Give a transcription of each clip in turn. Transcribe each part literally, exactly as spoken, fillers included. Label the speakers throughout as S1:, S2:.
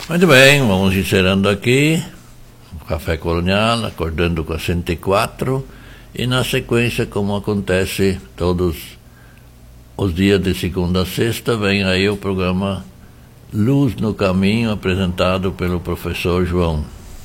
S1: Muito bem, vamos encerrando aqui o Café Colonial, acordando com a cento e quatro, e na sequência, como acontece todos os dias de segunda a sexta, vem aí o programa Luz no Caminho, apresentado pelo professor João.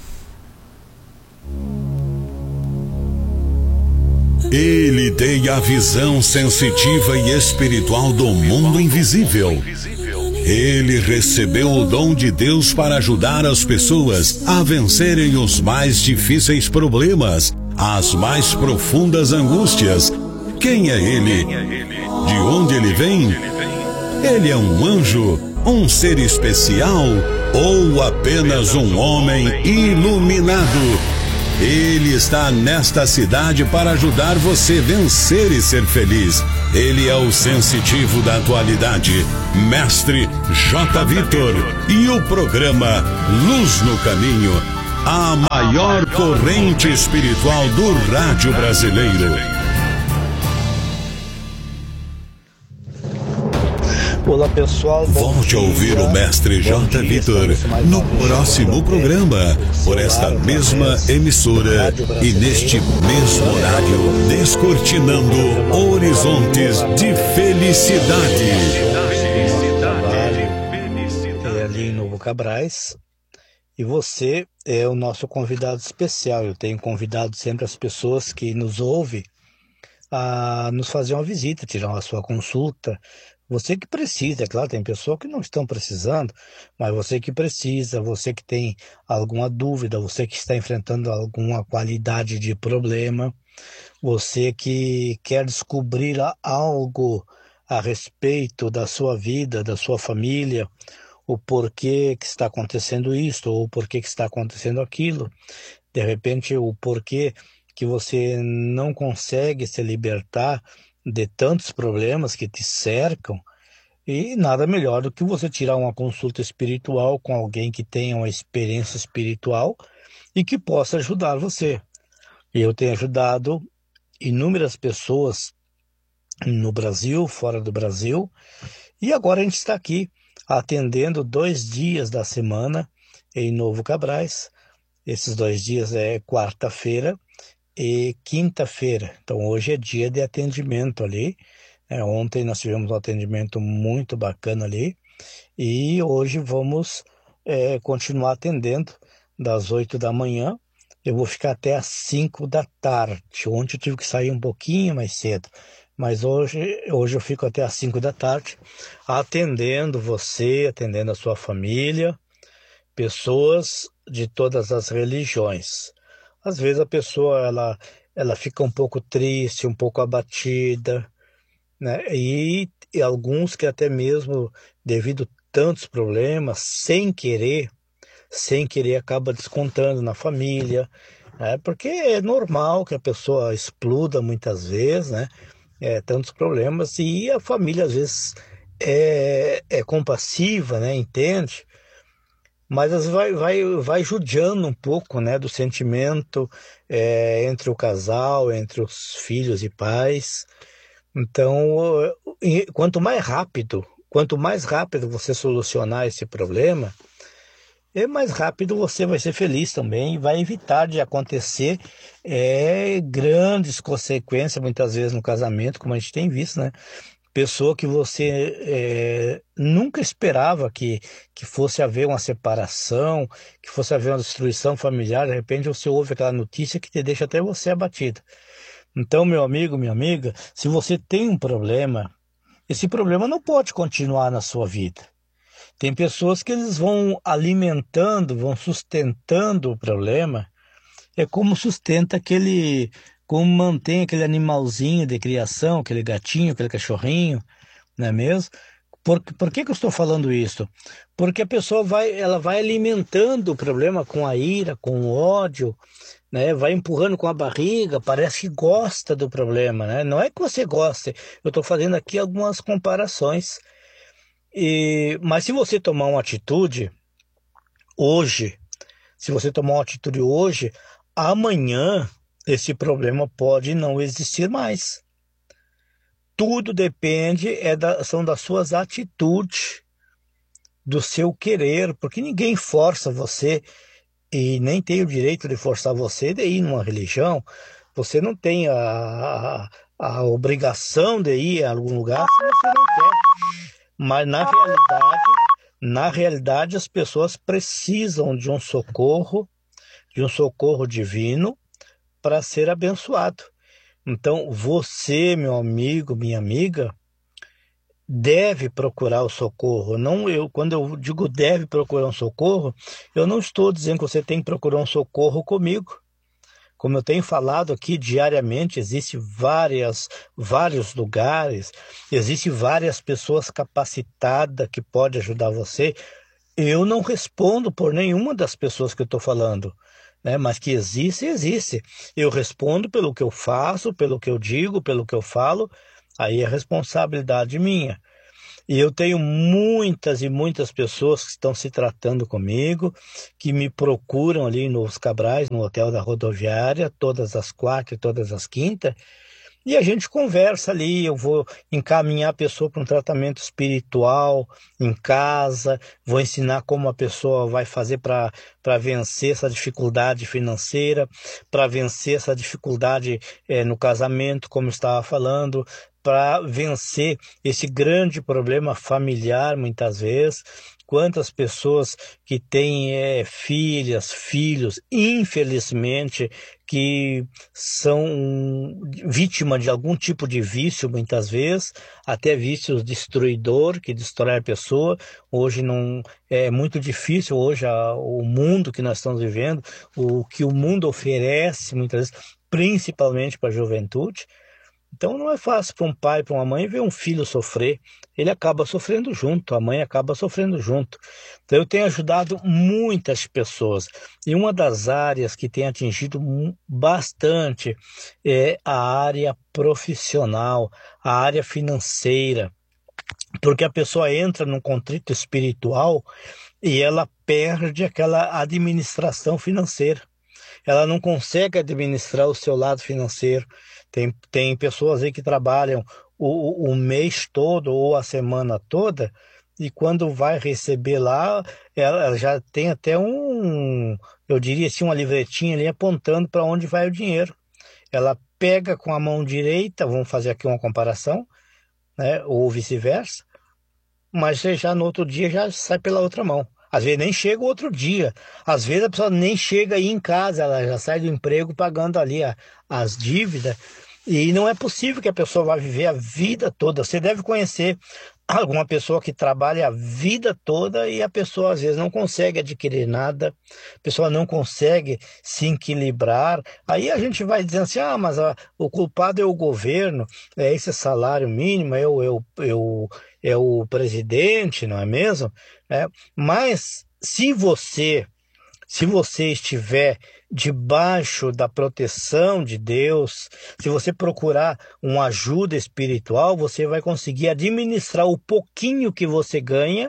S2: Ele tem a visão sensitiva e espiritual do mundo invisível. Ele recebeu o dom de Deus para ajudar as pessoas a vencerem os mais difíceis problemas, as mais profundas angústias. Quem é ele? De onde ele vem? Ele é um anjo, um ser especial ou apenas um homem iluminado? Ele está nesta cidade para ajudar você a vencer e ser feliz. Ele é o sensitivo da atualidade, Mestre J. Vitor, e o programa Luz no Caminho, a maior corrente espiritual do rádio brasileiro.
S3: Olá pessoal,
S2: volte a ouvir o Mestre J. Vitor no próximo programa, por esta mesma emissora e neste mesmo horário, descortinando horizontes de felicidade.
S3: É ali em Novo Cabrais, e você é o nosso convidado especial. Eu tenho convidado sempre as pessoas que nos ouvem a nos fazer uma visita, tirar a sua consulta. Você que precisa, é claro, tem pessoas que não estão precisando, mas você que precisa, você que tem alguma dúvida, você que está enfrentando alguma qualidade de problema, você que quer descobrir algo a respeito da sua vida, da sua família, o porquê que está acontecendo isso, ou o porquê que está acontecendo aquilo, de repente o porquê que você não consegue se libertar de tantos problemas que te cercam, e nada melhor do que você tirar uma consulta espiritual com alguém que tenha uma experiência espiritual e que possa ajudar você. Eu tenho ajudado inúmeras pessoas no Brasil, fora do Brasil, e agora a gente está aqui atendendo dois dias da semana em Novo Cabrais. Esses dois dias é quarta-feira e quinta-feira. Então hoje é dia de atendimento ali. É, ontem nós tivemos um atendimento muito bacana ali e hoje vamos é, continuar atendendo das oito da manhã. Eu vou ficar até às cinco da tarde. Ontem eu tive que sair um pouquinho mais cedo, mas hoje, hoje eu fico até às cinco da tarde atendendo você, atendendo a sua família, pessoas de todas as religiões. Às vezes a pessoa ela, ela fica um pouco triste, um pouco abatida, né? E, e alguns que até mesmo devido a tantos problemas, sem querer, sem querer acaba descontando na família, né? Porque é normal que a pessoa exploda muitas vezes, né? É, tantos problemas, e a família às vezes é, é compassiva, né? Entende? Mas vai, vai, vai judiando um pouco, né, do sentimento é, entre o casal, entre os filhos e pais. Então, quanto mais rápido, quanto mais rápido você solucionar esse problema, é mais rápido você vai ser feliz também e vai evitar de acontecer é, grandes consequências, muitas vezes no casamento, como a gente tem visto, né? Pessoa que você é, nunca esperava que, que fosse haver uma separação, que fosse haver uma destruição familiar, de repente você ouve aquela notícia que te deixa até você abatido. Então, meu amigo, minha amiga, se você tem um problema, esse problema não pode continuar na sua vida. Tem pessoas que eles vão alimentando, vão sustentando o problema, é como sustenta aquele... como mantém aquele animalzinho de criação, aquele gatinho, aquele cachorrinho, não é mesmo? Por, por que que eu estou falando isso? Porque a pessoa vai, ela vai alimentando o problema com a ira, com o ódio, né? Vai empurrando com a barriga, parece que gosta do problema, né? Não é que você goste, eu estou fazendo aqui algumas comparações. E, mas se você tomar uma atitude hoje, se você tomar uma atitude hoje, amanhã esse problema pode não existir mais. Tudo depende é da, são das suas atitudes. do seu querer, porque ninguém força você e nem tem o direito de forçar você de ir numa religião. Você não tem a, a, a obrigação de ir a algum lugar se você não quer. Mas na realidade, na realidade as pessoas precisam de um socorro, de um socorro divino para ser abençoado. Então você, meu amigo, minha amiga, deve procurar o socorro. Não eu, quando eu digo deve procurar um socorro, eu não estou dizendo que você tem que procurar um socorro comigo. Como eu tenho falado aqui diariamente, existem várias, vários lugares, existem várias pessoas capacitadas que podem ajudar você. Eu não respondo por nenhuma das pessoas que eu estou falando, né? Mas que existe, existe. Eu respondo pelo que eu faço, pelo que eu digo, pelo que eu falo, aí é responsabilidade minha. E eu tenho muitas e muitas pessoas que estão se tratando comigo, que me procuram ali em Novos Cabrais, no Hotel da Rodoviária, todas as quartas e todas as quintas, e a gente conversa ali, eu vou encaminhar a pessoa para um tratamento espiritual em casa, vou ensinar como a pessoa vai fazer para para vencer essa dificuldade financeira, para vencer essa dificuldade é, no casamento, como eu estava falando, para vencer esse grande problema familiar, muitas vezes. Quantas pessoas que têm é, filhas, filhos, infelizmente, que são vítimas de algum tipo de vício, muitas vezes, até vícios destruidor, que destrói a pessoa. Hoje não é muito difícil, hoje a, o mundo que nós estamos vivendo, o que o mundo oferece, muitas vezes, principalmente para a juventude. Então não é fácil para um pai, para uma mãe ver um filho sofrer. Ele acaba sofrendo junto, a mãe acaba sofrendo junto. Então eu tenho ajudado muitas pessoas. E uma das áreas que tem atingido bastante é a área profissional, a área financeira. Porque a pessoa entra num contrito espiritual e ela perde aquela administração financeira. Ela não consegue administrar o seu lado financeiro. Tem, tem pessoas aí que trabalham o, o mês todo ou a semana toda e quando vai receber lá, ela, ela já tem até um, eu diria assim, uma livretinha ali apontando para onde vai o dinheiro. Ela pega com a mão direita, vamos fazer aqui uma comparação, né, ou vice-versa, mas já no outro dia já sai pela outra mão. Às vezes nem chega o outro dia. Às vezes a pessoa nem chega aí em casa, ela já sai do emprego pagando ali a, as dívidas. E não é possível que a pessoa vá viver a vida toda. Você deve conhecer alguma pessoa que trabalha a vida toda e a pessoa às vezes não consegue adquirir nada, a pessoa não consegue se equilibrar. Aí a gente vai dizendo assim, ah, mas a, o culpado é o governo, é esse salário mínimo, é o, é o, é o, é o presidente, não é mesmo? É, mas se você, se você estiver debaixo da proteção de Deus, se você procurar uma ajuda espiritual, você vai conseguir administrar o pouquinho que você ganha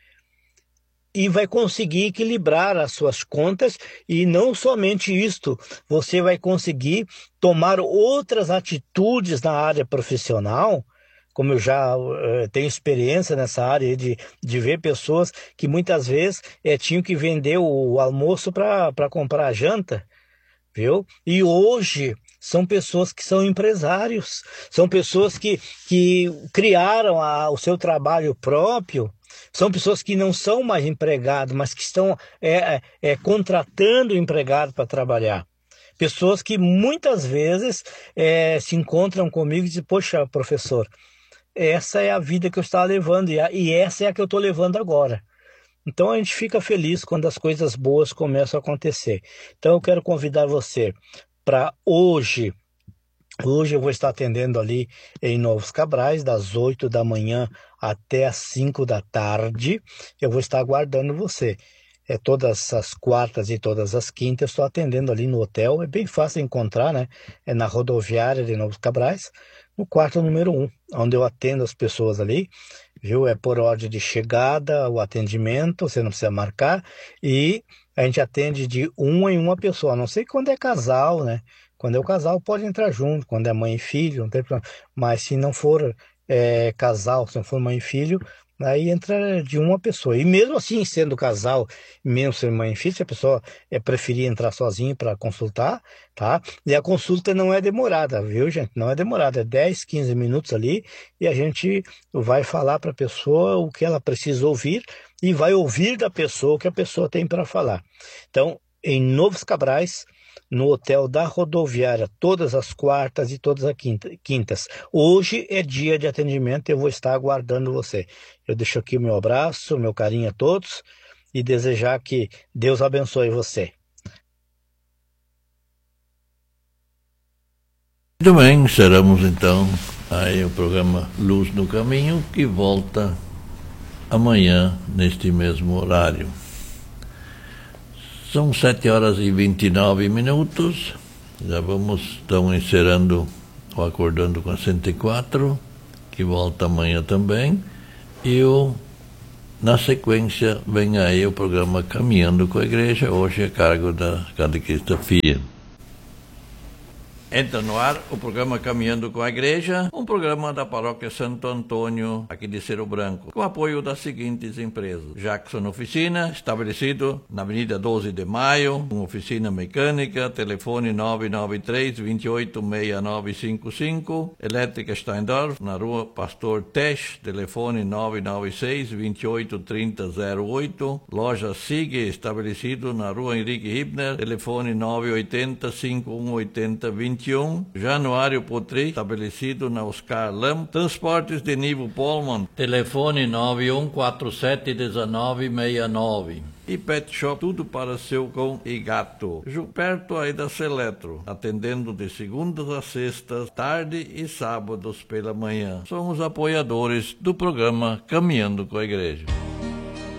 S3: e vai conseguir equilibrar as suas contas. E não somente isto, você vai conseguir tomar outras atitudes na área profissional. Como eu já uh, tenho experiência nessa área de, de ver pessoas que muitas vezes uh, tinham que vender o, o almoço para comprar a janta, viu? E hoje são pessoas que são empresários, são pessoas que, que criaram a, o seu trabalho próprio, são pessoas que não são mais empregados, mas que estão é, é, contratando empregado para trabalhar. Pessoas que muitas vezes é, se encontram comigo e dizem, poxa, professor, essa é a vida que eu estava levando e, a, e essa é a que eu estou levando agora. Então a gente fica feliz quando as coisas boas começam a acontecer. Então eu quero convidar você para hoje. Hoje eu vou estar atendendo ali em Novos Cabrais, das oito da manhã até as cinco da tarde. Eu vou estar aguardando você. É, todas as quartas e todas as quintas estou atendendo ali no hotel. É bem fácil encontrar, né? É na rodoviária de Novos Cabrais, no quarto número um, onde eu atendo as pessoas ali, viu? É por ordem de chegada, o atendimento, você não precisa marcar, e a gente atende de uma em uma pessoa, a não sei quando é casal, né? Quando é o casal pode entrar junto, quando é mãe e filho, não tem problema. Mas se não for é, casal, se não for mãe e filho, Aí entra de uma pessoa. E mesmo assim, sendo casal, mesmo sendo mãe e filho, se a pessoa é, preferir entrar sozinho para consultar, tá? E a consulta não é demorada, viu, gente? Não é demorada, é dez, quinze minutos ali e a gente vai falar para a pessoa o que ela precisa ouvir e vai ouvir da pessoa o que a pessoa tem para falar. Então, em Novos Cabrais, no Hotel da Rodoviária, todas as quartas e todas as quintas. Hoje é dia de atendimento, eu vou estar aguardando você. Eu deixo aqui o meu abraço, meu carinho a todos e desejar que Deus abençoe você.
S1: Muito bem, encerramos então aí o programa Luz no Caminho, que volta amanhã neste mesmo horário. São sete horas e vinte e nove minutos, já vamos então encerrando o Acordando com a cento e quatro, que volta amanhã também, e o, na sequência vem aí o programa Caminhando com a Igreja, hoje a cargo da catequista Fia. Entra no ar o programa Caminhando com a Igreja, um programa da Paróquia Santo Antônio, aqui de Cerro Branco, com apoio das seguintes empresas: Jackson Oficina, estabelecido na Avenida doze de Maio, com oficina mecânica, telefone nove nove três, dois oito seis nove cinco cinco, Elétrica Steindorf, na Rua Pastor Tesch, telefone nove nove seis, dois oito três zero zero oito, Loja Sig, estabelecido na Rua Henrique Hibner, telefone nove oito zero, cinco um oito zero, vinte e um, Januário Potri, estabelecido na Oscar Lam, Transportes de Nivo Polman, telefone nove um quatro sete um nove seis nove. E Pet Shop, tudo para seu cão e gato, perto aí da Seletro, atendendo de segundas a sextas, tarde e sábados pela manhã. Somos apoiadores do programa Caminhando com a Igreja.